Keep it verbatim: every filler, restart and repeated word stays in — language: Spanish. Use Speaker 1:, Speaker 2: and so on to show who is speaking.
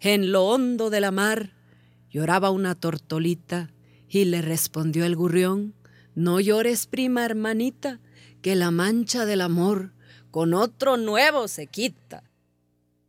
Speaker 1: En lo hondo de la mar lloraba una tortolita y le respondió el gurrión: no llores, prima hermanita, que la mancha del amor con otro nuevo se quita.